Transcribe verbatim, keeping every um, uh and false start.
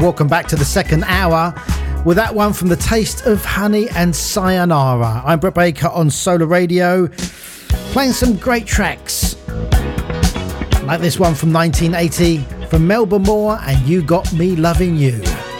welcome back to the second hour with that one from The Taste of Honey and Sayonara. I'm Brett Baker on Solar Radio, playing some great tracks like this one from nineteen eighty from Melba Moore and You Got Me Loving You.